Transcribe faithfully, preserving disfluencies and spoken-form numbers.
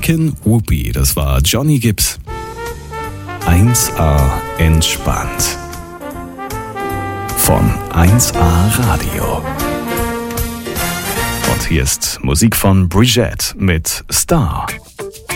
American Whoopi, das war Johnny Gibbs. eins A entspannt. Von eins A Radio. Und hier ist Musik von Brigitte mit Star.